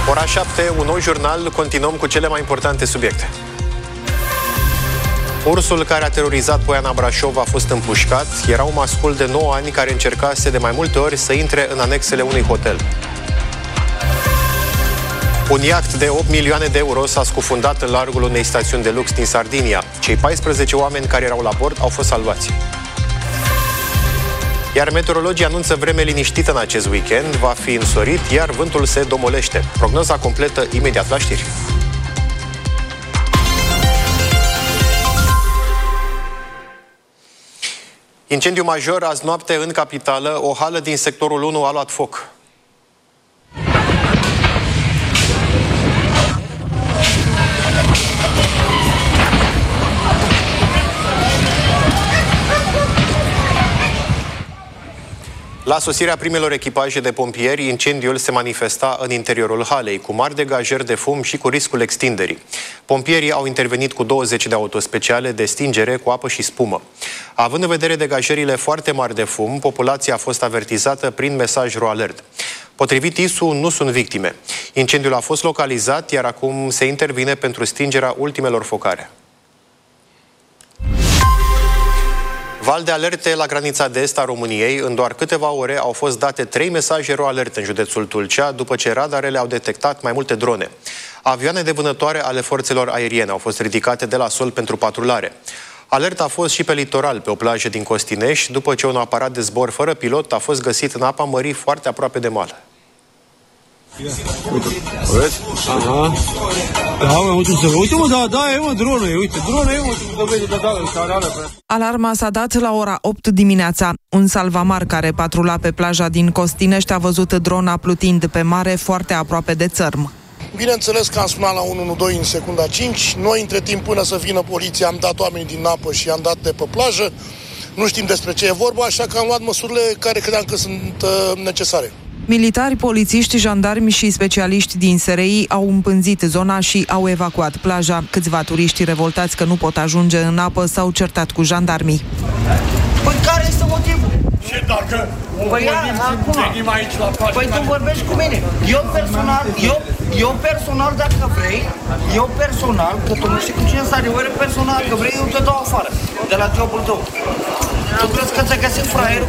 Ora 7, un nou jurnal, continuăm cu cele mai importante subiecte. Ursul care a terorizat Poiana Brașov a fost împușcat. Era un mascul de 9 ani care încercase de mai multe ori să intre în anexele unui hotel. Un iaht de 8 milioane de euro s-a scufundat în largul unei stațiuni de lux din Sardinia. Cei 14 oameni care erau la bord au fost salvați. Iar meteorologii anunță vreme liniștită în acest weekend, va fi însorit, iar vântul se domolește. Prognoza completă imediat la știri. Incendiu major azi noapte în capitală, o hală din sectorul 1 a luat foc. La sosirea primelor echipaje de pompieri, incendiul se manifesta în interiorul halei, cu mari degajări de fum și cu riscul extinderii. Pompierii au intervenit cu 20 de autospeciale de stingere cu apă și spumă. Având în vedere degajările foarte mari de fum, populația a fost avertizată prin mesaj RoAlert. Potrivit ISU, nu sunt victime. Incendiul a fost localizat, iar acum se intervine pentru stingerea ultimelor focare. Val de alerte la granița de est a României. În doar câteva ore au fost date 3 mesaje RoAlert în județul Tulcea, după ce radarele au detectat mai multe drone. Avioane de vânătoare ale forțelor aeriene au fost ridicate de la sol pentru patrulare. Alerta a fost și pe litoral, pe o plajă din Costinești, după ce un aparat de zbor fără pilot a fost găsit în apa mării foarte aproape de mal. Uite. Aha. Da, mă, uite, mă, da, e, mă, dronă, uite, dronă, e, mă, Alarma s-a dat la ora 8 dimineața. Un salvamar care patrula pe plaja din Costinești a văzut drona plutind pe mare foarte aproape de țărm. Bineînțeles că am sunat la 112 în secunda 5. Noi, între timp, până să vină poliția, am dat oamenii din apă și am dat de pe plajă. Nu știm despre ce e vorba, așa că am luat măsurile care credeam că sunt necesare. Militari, polițiști, jandarmi și specialiști din SRI au împânzit zona și au evacuat plaja. Câțiva turiști revoltați că nu pot ajunge în apă s-au certat cu jandarmii. Păi care este motivul? Și dacă venim aici la plajă... Păi tu vorbești cu mine. Eu personal, dacă vrei, că tu nu știi cu cine stai, eu personal, că vrei, eu te dau afară de la jobul tău. Tu crezi că ți-a găsit fraierul?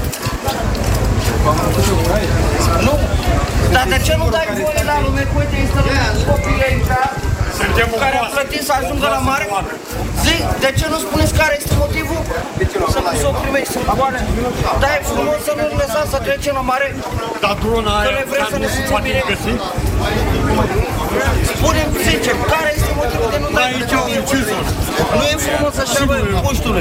Nu, dar de ce nu dai voie la lume? Uite, este copii aici care au plătit să ajungă la mare? Zic, de ce nu spuneți care este motivul? Să nu se primești, să moare. Da, e frumos să nu-l lăsați să trecem la mare? Dar drona aia nu se poate găsi? Spune-mi sincer, care este motivul de nu dai voie? Nu e frumos așa, bă, puștule.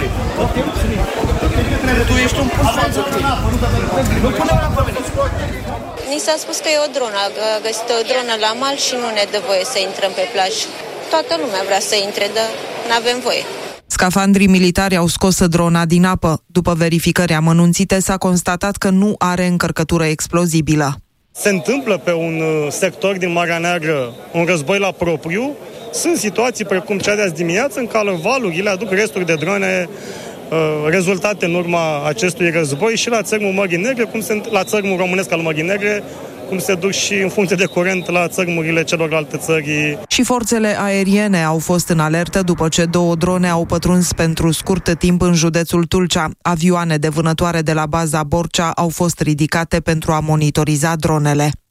Tu ești un puștule. Nu pune mâna pe mine. Ni s-a spus că e o dronă, a găsit o dronă la mal și nu ne dă voie să intrăm pe plajă. Toată lumea vrea să intre, dar n-avem voie. Scafandrii militari au scos drona din apă. După verificări amănunțite, s-a constatat că nu are încărcătură explozibilă. Se întâmplă pe un sector din Marea Neagră un război la propriu. Sunt situații precum cea de azi dimineață în care valurile aduc resturi de drone rezultate în urma acestui război și la țărmul Mării Negre, la țărmul românesc al Mării Negre, cum se duc și în funcție de curent la țărmurile celorlalte țări. Și forțele aeriene au fost în alertă după ce 2 drone au pătruns pentru scurt timp în județul Tulcea. Avioane de vânătoare de la baza Borcea au fost ridicate pentru a monitoriza dronele.